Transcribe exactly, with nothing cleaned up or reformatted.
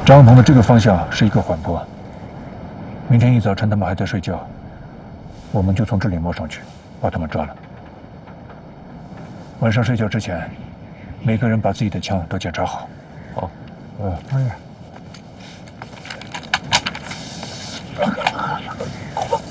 帐篷的这个方向是一个缓坡。明天一早趁他们还在睡觉，我们就从这里摸上去，把他们抓了。晚上睡觉之前，每个人把自己的枪都检查好。 好。 呃， 哎呀。